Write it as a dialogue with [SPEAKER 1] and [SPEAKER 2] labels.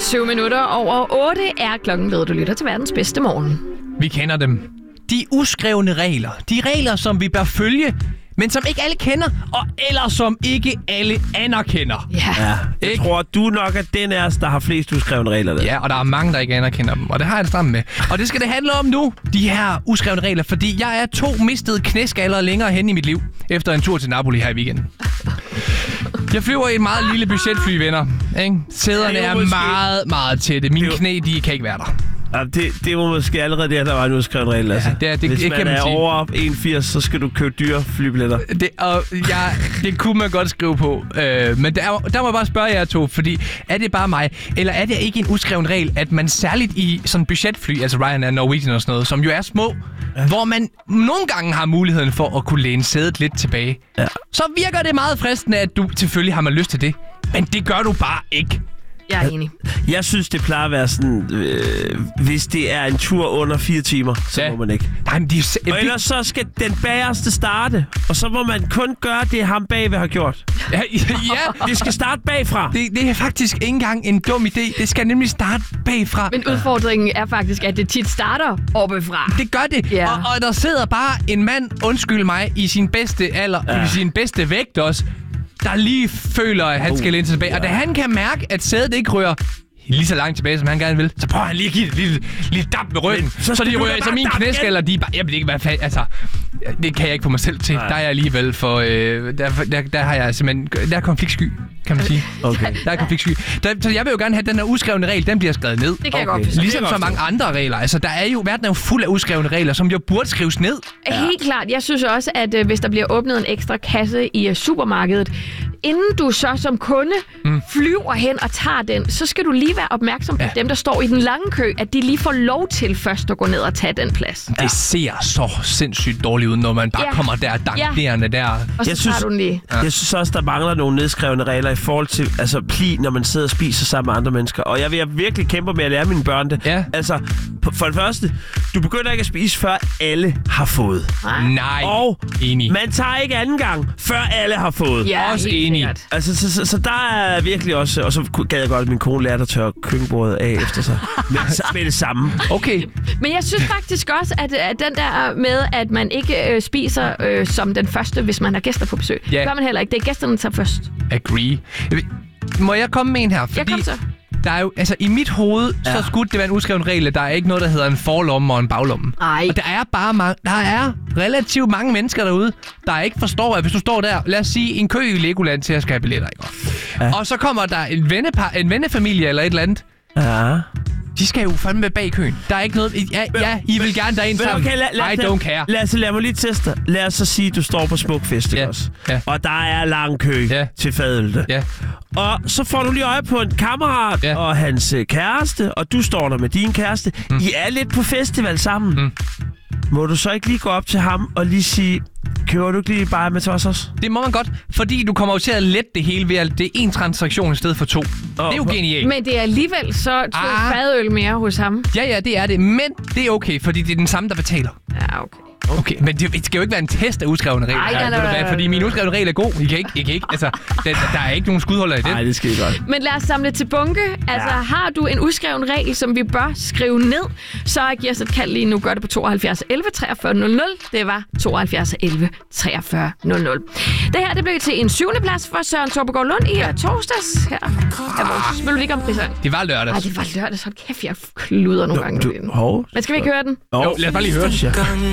[SPEAKER 1] 7 minutter over 8 er klokken ved, du lytter til verdens bedste morgen.
[SPEAKER 2] Vi kender dem. De uskrevne regler. De regler, som vi bør følge, men som ikke alle kender, og eller som ikke alle anerkender.
[SPEAKER 1] Ja.
[SPEAKER 3] Jeg tror, du nok er den af os, der har flest uskrevne regler. Der.
[SPEAKER 2] Ja, og der er mange, der ikke anerkender dem, og det har jeg det sammen med. Og det skal det handle om nu, de her uskrevne regler, fordi jeg er 2 mistede knæskaller længere hen i mit liv, efter en tur til Napoli her i weekenden. Jeg flyver i et meget lille budgetfly, venner. Ikke? Sæderne er meget, meget tætte. Mine knæ, de kan ikke være der.
[SPEAKER 3] Ja, det var måske allerede der var en udskrevet regel. Altså.
[SPEAKER 2] Ja, det
[SPEAKER 3] Hvis man
[SPEAKER 2] kan man
[SPEAKER 3] er
[SPEAKER 2] sige.
[SPEAKER 3] over 1,80, så skal du købe dyre flybilletter.
[SPEAKER 2] Det kunne man godt skrive på. Men der må jeg bare spørge jer to, fordi er det bare mig, eller er det ikke en uskreven regel, at man særligt i sådan budgetfly, altså Ryanair, Norwegian og sådan noget, som jo er små, hvor man nogle gange har muligheden for at kunne læne sædet lidt tilbage, så virker det meget fristende, at du selvfølgelig har man lyst til det. Men det gør du bare ikke.
[SPEAKER 1] Jeg er enig.
[SPEAKER 3] Jeg synes, det plejer at være sådan, hvis det er en tur under 4 timer, så må man ikke.
[SPEAKER 2] Nej, men
[SPEAKER 3] og ellers så skal den bagerste starte, og så må man kun gøre det, ham bagved har gjort.
[SPEAKER 2] Ja.
[SPEAKER 3] Det skal starte bagfra.
[SPEAKER 2] Det er faktisk ikke engang en dum idé. Det skal nemlig starte bagfra.
[SPEAKER 1] Men udfordringen er faktisk, at det tit starter oppefra.
[SPEAKER 2] Det gør det.
[SPEAKER 1] Ja.
[SPEAKER 2] Og der sidder bare en mand, undskyld mig, i sin bedste alder, i sin bedste vægt også, der lige føler, at han skal læne sig tilbage. Og da han kan mærke, at sædet ikke rører lige så langt tilbage, som han gerne vil, så prøver han lige at give det lille damp med ryggen. Så de rører så mine knæskaller, de bare... Jamen, det kan være altså, det kan jeg ikke få mig selv til. Nej. Der er jeg alligevel for... Der har jeg simpelthen... Der er konfliktsky, kan man sige. Okay. Der er konfliktsky. Så jeg vil jo gerne have, at den her uskrevne regel, den bliver skrevet ned.
[SPEAKER 1] Det kan jeg godt forstå.
[SPEAKER 2] Ligesom så mange andre regler. Altså, der er jo... Verden er jo fuld af uskrevne regler, som jo burde skrives ned.
[SPEAKER 1] Helt klart. Jeg synes også, at hvis der bliver åbnet en ekstra kasse i supermarkedet, inden du så som kunde flyver hen og tager den, så skal du lige være opmærksom på dem, der står i den lange kø, at de lige får lov til først at gå ned og tage den plads.
[SPEAKER 2] Det ser så sindssygt dårligt ud, når man bare kommer der danklerende der.
[SPEAKER 1] Og så tager du den lige.
[SPEAKER 3] Jeg synes også, der mangler nogle nedskrevne regler i forhold til pli, når man sidder og spiser sammen med andre mennesker. Og jeg vil virkelig kæmpe med at lære mine børn det.
[SPEAKER 2] Ja.
[SPEAKER 3] Altså, for det første, du begynder ikke at spise, før alle har fået.
[SPEAKER 2] Nej,
[SPEAKER 3] og
[SPEAKER 2] enig.
[SPEAKER 3] Man tager ikke anden gang, før alle har fået.
[SPEAKER 1] Ja,
[SPEAKER 2] også enig.
[SPEAKER 3] Altså, så der er virkelig også... Og så gad jeg godt, at min kone lærte at tørre køkkenbordet af efter sig. Med det samme.
[SPEAKER 2] Okay.
[SPEAKER 1] Men jeg synes faktisk også, at den der med, at man ikke spiser som den første, hvis man har gæster på besøg. Det gør man heller ikke. Det er gæsterne, der tager først.
[SPEAKER 2] Agree. Må jeg komme med en her? Fordi
[SPEAKER 1] kom så.
[SPEAKER 2] Der er jo, altså i mit hoved, så skulle det være en uskreven regel, at der er ikke noget, der hedder en forlomme og en baglomme.
[SPEAKER 1] Ej.
[SPEAKER 2] Og der er relativt mange mennesker derude, der ikke forstår, at hvis du står der, lad os sige, en kø i Legoland til at skal have billetter, ikke? Ja. Og så kommer der en vennefamilie eller et eller andet.
[SPEAKER 3] Ja.
[SPEAKER 2] De skal jo fandme bag køen. Der er ikke noget... Ja, I vil gerne derind sammen.
[SPEAKER 3] Okay,
[SPEAKER 2] I don't care.
[SPEAKER 3] Lad mig lige teste. Lad os så sige, at du står på Smukfest, ikke også?
[SPEAKER 2] Ja.
[SPEAKER 3] Og der er lang kø til fadølte.
[SPEAKER 2] Ja.
[SPEAKER 3] Og så får du lige øje på en kammerat og hans kæreste, og du står der med din kæreste. I er lidt på festival sammen. Må du så ikke lige gå op til ham og lige sige, køber du ikke lige bare med til os også?
[SPEAKER 2] Det må man godt, fordi du kommer jo til at lette det hele ved, at det er en transaktion i stedet for 2. Det er jo genialt.
[SPEAKER 1] Men det er alligevel så 2 fadøl mere hos ham.
[SPEAKER 2] Ja, det er det. Men det er okay, fordi det er den samme, der betaler.
[SPEAKER 1] Ja, okay.
[SPEAKER 2] Okay, men det skal jo ikke være en test af uskrevne regler.
[SPEAKER 1] Nej.
[SPEAKER 2] Fordi min uskrevne regel er god. I kan ikke. Altså, der er ikke nogen skudholder i det.
[SPEAKER 3] Nej, det skal I godt.
[SPEAKER 1] Men lad os samle til bunke. Altså, har du en uskreven regel, som vi bør skrive ned, så giv os et kald lige nu. Gør det på 72 11 43 00. Det var 72 11 43 00. Det her, det blev til en 7. plads for Søren Torpegaard Lund i torsdags. Her er vores Melodi Grand Prix-sang.
[SPEAKER 2] Det var lørdags.
[SPEAKER 1] Nej, det var lørdags. Hold kæft, jeg kluder nogle gange. Men skal vi ikke høre den?
[SPEAKER 2] Jo, lad os bare lige høre den.